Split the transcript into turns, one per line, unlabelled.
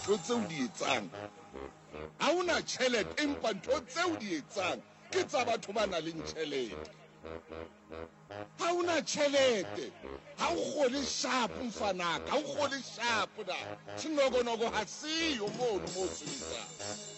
ntho tseo di etsang ha una tjhelete empa ntho tseo di etsang ke tsa batho ba nang le tjhelete ha una tjhelete ha o kgole sharp mfanaka ha o kgole sharp da sinokonogo ha siyo mono mo sebetsang